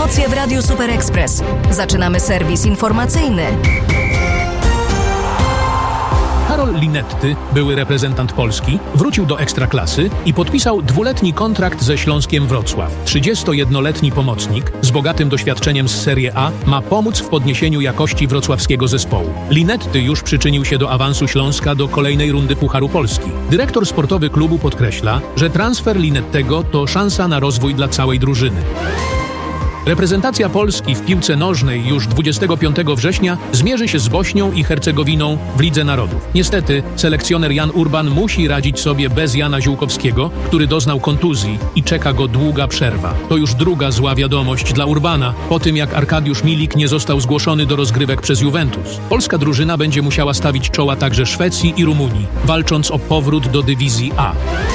Emocje w Radiu Super Express. Zaczynamy serwis informacyjny. Karol Linetty, były reprezentant Polski, wrócił do Ekstraklasy i podpisał 2-letni kontrakt ze Śląskiem Wrocław. 31-letni pomocnik z bogatym doświadczeniem z Serie A ma pomóc w podniesieniu jakości wrocławskiego zespołu. Linetty już przyczynił się do awansu Śląska do kolejnej rundy Pucharu Polski. Dyrektor sportowy klubu podkreśla, że transfer Linettego to szansa na rozwój dla całej drużyny. Reprezentacja Polski w piłce nożnej już 25 września zmierzy się z Bośnią i Hercegowiną w Lidze Narodów. Niestety selekcjoner Jan Urban musi radzić sobie bez Jana Ziółkowskiego, który doznał kontuzji i czeka go długa przerwa. To już druga zła wiadomość dla Urbana, po tym jak Arkadiusz Milik nie został zgłoszony do rozgrywek przez Juventus. Polska drużyna będzie musiała stawić czoła także Szwecji i Rumunii, walcząc o powrót do dywizji A.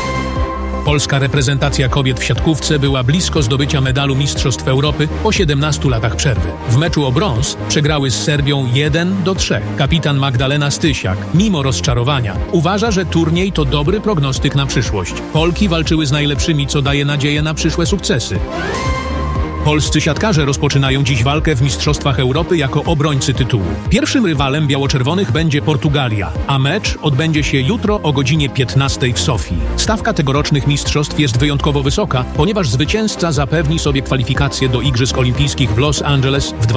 Polska reprezentacja kobiet w siatkówce była blisko zdobycia medalu Mistrzostw Europy po 17 latach przerwy. W meczu o brąz przegrały z Serbią 1-3. Kapitan Magdalena Stysiak, mimo rozczarowania, uważa, że turniej to dobry prognostyk na przyszłość. Polki walczyły z najlepszymi, co daje nadzieję na przyszłe sukcesy. Polscy siatkarze rozpoczynają dziś walkę w Mistrzostwach Europy jako obrońcy tytułu. Pierwszym rywalem biało-czerwonych będzie Portugalia, a mecz odbędzie się jutro o godzinie 15 w Sofii. Stawka tegorocznych mistrzostw jest wyjątkowo wysoka, ponieważ zwycięzca zapewni sobie kwalifikacje do Igrzysk Olimpijskich w Los Angeles w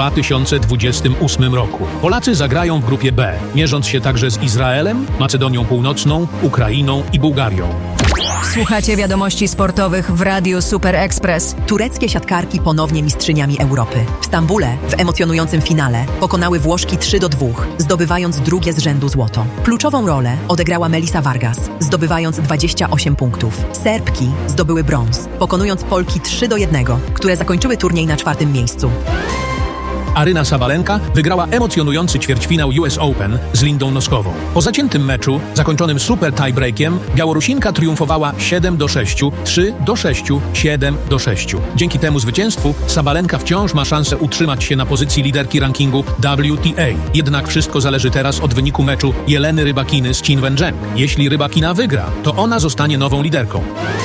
2028 roku. Polacy zagrają w grupie B, mierząc się także z Izraelem, Macedonią Północną, Ukrainą i Bułgarią. Słuchacie wiadomości sportowych w Radiu Super Express. Tureckie siatkarki ponownie mistrzyniami Europy. W Stambule w emocjonującym finale pokonały Włoszki 3-2, zdobywając drugie z rzędu złoto. Kluczową rolę odegrała Melissa Vargas, zdobywając 28 punktów. Serbki zdobyły brąz, pokonując Polki 3-1, które zakończyły turniej na 4. miejscu. Aryna Sabalenka wygrała emocjonujący ćwierćfinał US Open z Lindą Noskową. Po zaciętym meczu, zakończonym super tiebreakiem, Białorusinka triumfowała 7-6, 3-6, 7-6. Dzięki temu zwycięstwu Sabalenka wciąż ma szansę utrzymać się na pozycji liderki rankingu WTA. Jednak wszystko zależy teraz od wyniku meczu Jeleny Rybakiny z Chin Wen-Zheng. Jeśli Rybakina wygra, to ona zostanie nową liderką.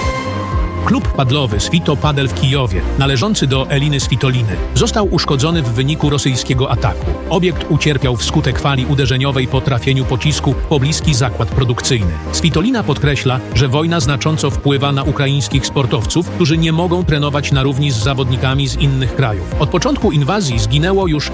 Klub padlowy Svito Padel w Kijowie, należący do Eliny Svitoliny, został uszkodzony w wyniku rosyjskiego ataku. Obiekt ucierpiał wskutek fali uderzeniowej po trafieniu pocisku w pobliski zakład produkcyjny. Svitolina podkreśla, że wojna znacząco wpływa na ukraińskich sportowców, którzy nie mogą trenować na równi z zawodnikami z innych krajów. Od początku inwazji zginęło już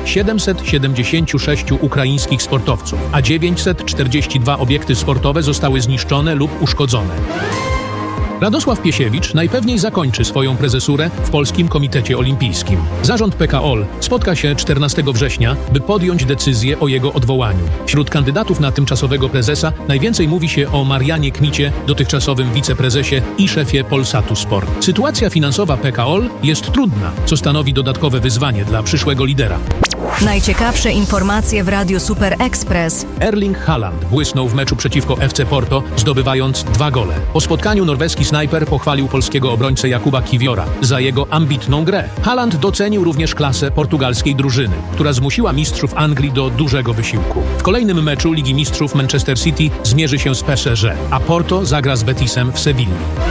776 ukraińskich sportowców, a 942 obiekty sportowe zostały zniszczone lub uszkodzone. Radosław Piesiewicz najpewniej zakończy swoją prezesurę w Polskim Komitecie Olimpijskim. Zarząd PKOL spotka się 14 września, by podjąć decyzję o jego odwołaniu. Wśród kandydatów na tymczasowego prezesa najwięcej mówi się o Marianie Kmicie, dotychczasowym wiceprezesie i szefie Polsatu Sport. Sytuacja finansowa PKOL jest trudna, co stanowi dodatkowe wyzwanie dla przyszłego lidera. Najciekawsze informacje w Radiu Super Express. Erling Haaland błysnął w meczu przeciwko FC Porto, zdobywając 2 gole. Po spotkaniu norweski snajper pochwalił polskiego obrońcę Jakuba Kiwiora za jego ambitną grę. Haaland docenił również klasę portugalskiej drużyny, która zmusiła mistrzów Anglii do dużego wysiłku. W kolejnym meczu Ligi Mistrzów Manchester City zmierzy się z PSG, a Porto zagra z Betisem w Sewilli.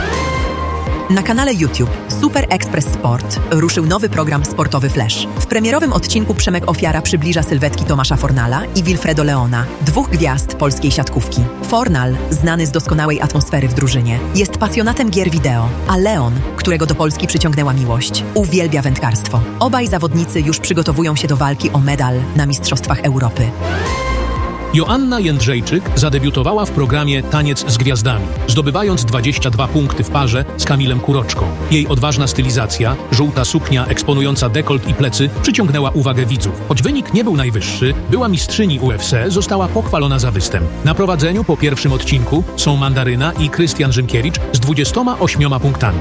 Na kanale YouTube Super Express Sport ruszył nowy program sportowy Flash. W premierowym odcinku Przemek Ofiara przybliża sylwetki Tomasza Fornala i Wilfredo Leona, 2 gwiazd polskiej siatkówki. Fornal, znany z doskonałej atmosfery w drużynie, jest pasjonatem gier wideo, a Leon, którego do Polski przyciągnęła miłość, uwielbia wędkarstwo. Obaj zawodnicy już przygotowują się do walki o medal na Mistrzostwach Europy. Joanna Jędrzejczyk zadebiutowała w programie Taniec z Gwiazdami, zdobywając 22 punkty w parze z Kamilem Kuroczką. Jej odważna stylizacja, żółta suknia eksponująca dekolt i plecy, przyciągnęła uwagę widzów. Choć wynik nie był najwyższy, była mistrzyni UFC, została pochwalona za występ. Na prowadzeniu po pierwszym odcinku są Mandaryna i Krystian Rzymkiewicz z 28 punktami.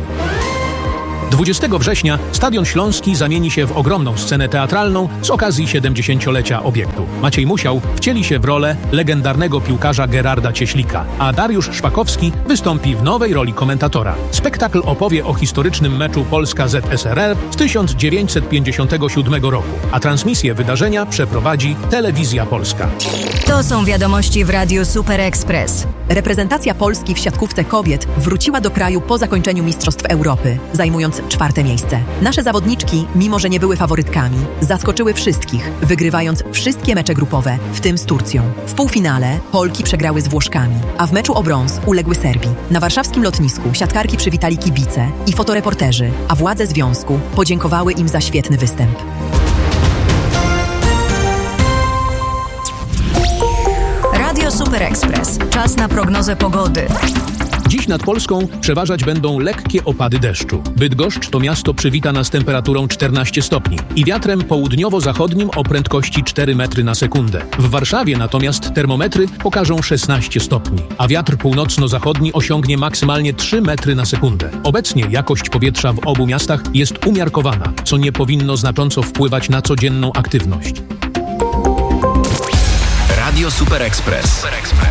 20 września Stadion Śląski zamieni się w ogromną scenę teatralną z okazji 70-lecia obiektu. Maciej Musiał wcieli się w rolę legendarnego piłkarza Gerarda Cieślika, a Dariusz Szpakowski wystąpi w nowej roli komentatora. Spektakl opowie o historycznym meczu Polska-ZSRR z 1957 roku, a transmisję wydarzenia przeprowadzi Telewizja Polska. To są wiadomości w Radiu Super Express. Reprezentacja Polski w siatkówce kobiet wróciła do kraju po zakończeniu Mistrzostw Europy, zajmując 4. miejsce. Nasze zawodniczki, mimo że nie były faworytkami, zaskoczyły wszystkich, wygrywając wszystkie mecze grupowe, w tym z Turcją. W półfinale Polki przegrały z Włoszkami, a w meczu o brąz uległy Serbii. Na warszawskim lotnisku siatkarki przywitali kibice i fotoreporterzy, a władze związku podziękowały im za świetny występ. Radio Super Express. Czas na prognozę pogody. Dziś nad Polską przeważać będą lekkie opady deszczu. Bydgoszcz to miasto przywita nas temperaturą 14 stopni i wiatrem południowo-zachodnim o prędkości 4 metry na sekundę. W Warszawie natomiast termometry pokażą 16 stopni, a wiatr północno-zachodni osiągnie maksymalnie 3 metry na sekundę. Obecnie jakość powietrza w obu miastach jest umiarkowana, co nie powinno znacząco wpływać na codzienną aktywność. Radio Super Express.